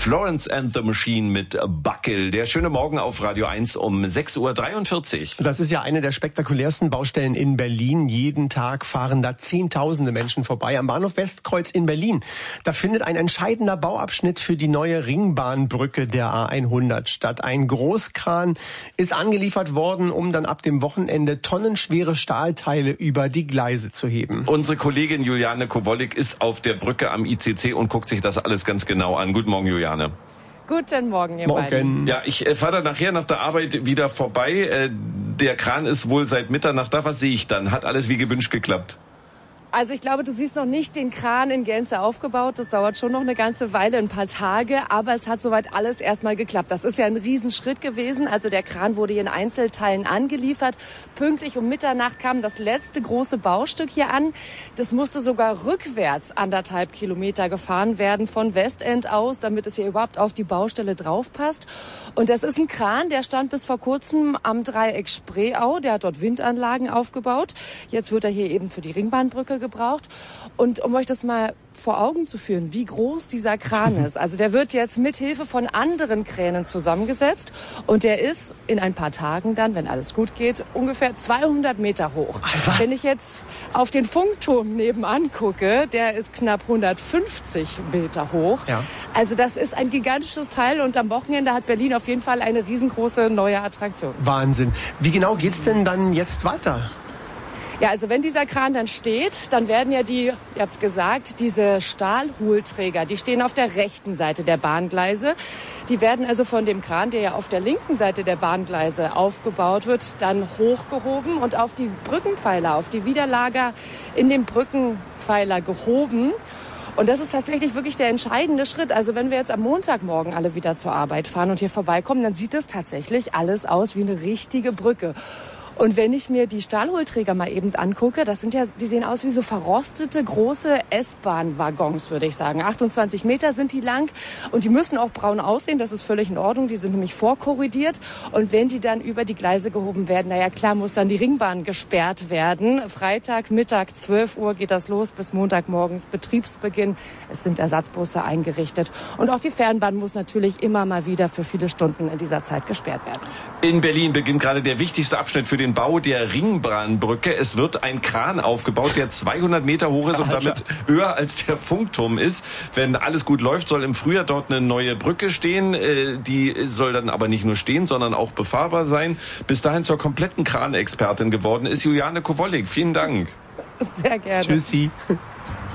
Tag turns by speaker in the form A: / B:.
A: Florence and the Machine mit Buckle. Der schöne Morgen auf Radio 1 um 6:43 Uhr.
B: Das ist ja eine der spektakulärsten Baustellen in Berlin. Jeden Tag fahren da Zehntausende Menschen vorbei. Am Bahnhof Westkreuz in Berlin. Da findet ein entscheidender Bauabschnitt für die neue Ringbahnbrücke der A100 statt. Ein Großkran ist angeliefert worden, um dann ab dem Wochenende tonnenschwere Stahlteile über die Gleise zu heben.
A: Unsere Kollegin Juliane Kowollik ist auf der Brücke am ICC und guckt sich das alles ganz genau an. Guten Morgen, Juliane.
C: Guten Morgen, ihr
B: Morgen.
C: beiden.
A: Ja, ich fahre da nachher nach der Arbeit wieder vorbei. Der Kran ist wohl seit Mitternacht da. Was sehe ich dann? Hat alles wie gewünscht geklappt?
C: Also ich glaube, du siehst noch nicht den Kran in Gänze aufgebaut. Das dauert schon noch eine ganze Weile, ein paar Tage. Aber es hat soweit alles erstmal geklappt. Das ist ja ein Riesenschritt gewesen. Also der Kran wurde hier in Einzelteilen angeliefert. Pünktlich um Mitternacht kam das letzte große Baustück hier an. Das musste sogar rückwärts 1,5 Kilometer gefahren werden von Westend aus, damit es hier überhaupt auf die Baustelle draufpasst. Und das ist ein Kran, der stand bis vor kurzem am Dreieck Spreeau. Der hat dort Windanlagen aufgebaut. Jetzt wird er hier eben für die Ringbahnbrücke gebraucht. Und um euch das mal vor Augen zu führen, wie groß dieser Kran ist. Also der wird jetzt mit Hilfe von anderen Kränen zusammengesetzt und der ist in ein paar Tagen dann, wenn alles gut geht, ungefähr 200 Meter hoch.
B: Was?
C: Wenn ich jetzt auf den Funkturm nebenan gucke, der ist knapp 150 Meter hoch.
B: Ja.
C: Also das ist ein gigantisches Teil und am Wochenende hat Berlin auf jeden Fall eine riesengroße neue Attraktion.
B: Wahnsinn. Wie genau geht's denn dann jetzt weiter?
C: Ja, also wenn dieser Kran dann steht, dann werden ja ihr habt's gesagt, diese Stahlhohlträger, die stehen auf der rechten Seite der Bahngleise. Die werden also von dem Kran, der ja auf der linken Seite der Bahngleise aufgebaut wird, dann hochgehoben und auf die Brückenpfeiler, auf die Widerlager in den Brückenpfeiler gehoben. Und das ist tatsächlich wirklich der entscheidende Schritt. Also wenn wir jetzt am Montagmorgen alle wieder zur Arbeit fahren und hier vorbeikommen, dann sieht das tatsächlich alles aus wie eine richtige Brücke. Und wenn ich mir die Stahlhohlträger mal eben angucke, die sehen aus wie so verrostete große S-Bahn-Waggons, würde ich sagen. 28 Meter sind die lang und die müssen auch braun aussehen, das ist völlig in Ordnung. Die sind nämlich vorkorrigiert und wenn die dann über die Gleise gehoben werden, naja klar, muss dann die Ringbahn gesperrt werden. Freitag, Mittag, 12 Uhr geht das los bis Montagmorgens Betriebsbeginn. Es sind Ersatzbusse eingerichtet und auch die Fernbahn muss natürlich immer mal wieder für viele Stunden in dieser Zeit gesperrt werden.
A: In Berlin beginnt gerade der wichtigste Abschnitt für den Bau der Ringbahnbrücke. Es wird ein Kran aufgebaut, der 200 Meter hoch ist und damit höher als der Funkturm ist. Wenn alles gut läuft, soll im Frühjahr dort eine neue Brücke stehen. Die soll dann aber nicht nur stehen, sondern auch befahrbar sein. Bis dahin zur kompletten Kranexpertin geworden ist Juliane Kowollik. Vielen Dank.
C: Sehr gerne.
B: Tschüssi.